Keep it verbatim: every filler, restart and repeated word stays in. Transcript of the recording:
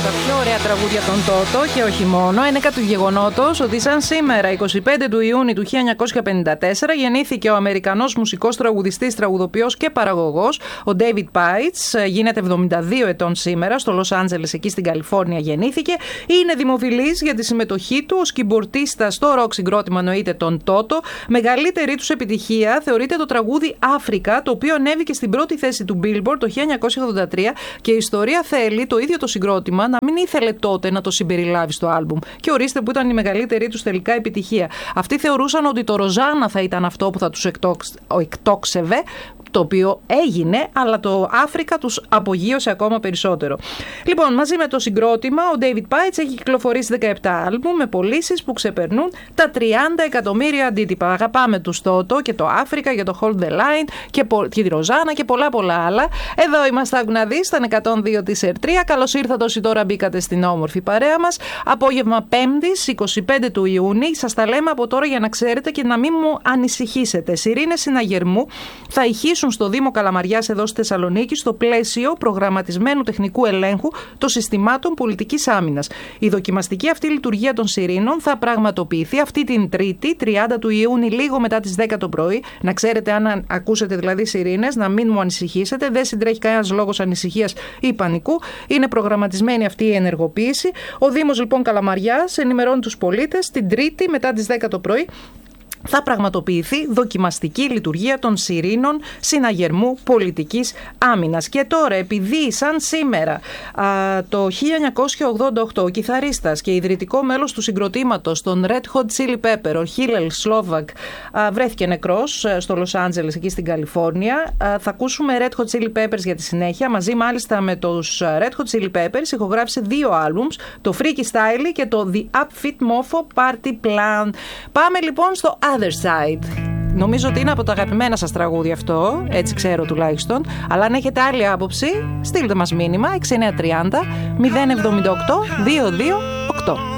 πιο ωραία τραγούδια των Τότο και όχι μόνο. Είναι κάτι του γεγονότος ότι σαν σήμερα, εικοστή πέμπτη του Ιούνιου του χίλια εννιακόσια πενήντα τέσσερα, γεννήθηκε ο Αμερικανός μουσικός, τραγουδιστής, τραγουδοποιός και παραγωγός, ο David Paich. Γίνεται εβδομήντα δύο ετών σήμερα, στο Λος Άντζελες, εκεί στην Καλιφόρνια γεννήθηκε. Είναι δημοφιλής για τη συμμετοχή του ως κυμπορτίστα στο ροκ συγκρότημα, εννοείται, των Τότο. Μεγαλύτερη τους επιτυχία θεωρείται το τραγούδι Africa, το οποίο ανέβηκε στην πρώτη θέση του Billboard το χίλια εννιακόσια ογδόντα τρία και η ιστορία θέλει το ίδιο το συγκρότημα να μην ήθελε τότε να το συμπεριλάβει στο άλμπουμ. Και ορίστε που ήταν η μεγαλύτερη τους τελικά επιτυχία. Αυτοί θεωρούσαν ότι το Ροζάνα θα ήταν αυτό που θα τους εκτόξευε, το οποίο έγινε, αλλά το Αφρικα τους απογείωσε ακόμα περισσότερο. Λοιπόν, μαζί με το συγκρότημα, ο David Paich έχει κυκλοφορήσει δεκαεπτά άλμπουμ με πωλήσεις που ξεπερνούν τα τριάντα εκατομμύρια αντίτυπα. Αγαπάμε τους Τότο και το Αφρικα και το Hold the Line και, πο... και τη Ροζάνα και πολλά πολλά άλλα. Εδώ είμαστε, άκου να δεις, στα εκατόν δύο της Ερ τρία. Καλώς ήρθατε όσοι τώρα μπήκατε στην όμορφη παρέα μας. Απόγευμα Πέμπτης, εικοστή πέμπτη του Ιούνιου. Σας τα λέμε από τώρα για να ξέρετε και να μην μου ανησυχήσετε. Σιρήνες συναγερμού θα ηχήσουν στο Δήμο Καλαμαριάς εδώ στη Θεσσαλονίκη στο πλαίσιο προγραμματισμένου τεχνικού ελέγχου των συστημάτων πολιτικής άμυνας. Η δοκιμαστική αυτή λειτουργία των σιρήνων θα πραγματοποιηθεί αυτή την Τρίτη, τριάντα του Ιούνιου, λίγο μετά τις δέκα το πρωί. Να ξέρετε, αν ακούσετε δηλαδή σιρήνες, να μην μου ανησυχήσετε. Δεν συντρέχει κανένας λόγος ανησυχίας ή πανικού. Είναι προγραμματισμένη αυτή η ενεργοποίηση. Ο Δήμος λοιπόν Καλαμαριάς ενημερώνει τους πολίτες την Τρίτη μετά τις δέκα το πρωί. Θα πραγματοποιηθεί δοκιμαστική λειτουργία των σιρήνων συναγερμού πολιτικής άμυνας. Και τώρα, επειδή σαν σήμερα α, το χίλια εννιακόσια ογδόντα οκτώ ο κιθαρίστας και ιδρυτικό μέλος του συγκροτήματος των Red Hot Chili Pepper, ο Χίλελ Σλόβακ, βρέθηκε νεκρός στο Λος Άντζελες, εκεί στην Καλιφόρνια, α, θα ακούσουμε Red Hot Chili Peppers για τη συνέχεια. Μαζί μάλιστα με τους Red Hot Chili Peppers ηχογράφησε δύο άλμπουμς, το Freaky Style και το The Upfit Mofo Party Plan. Πάμε λοιπόν στο Other Side. Νομίζω ότι είναι από τα αγαπημένα σας τραγούδια αυτό, έτσι ξέρω τουλάχιστον. Αλλά αν έχετε άλλη άποψη, στείλτε μας μήνυμα εξήντα εννιά τριάντα μηδέν εβδομήντα οκτώ δύο δύο οκτώ.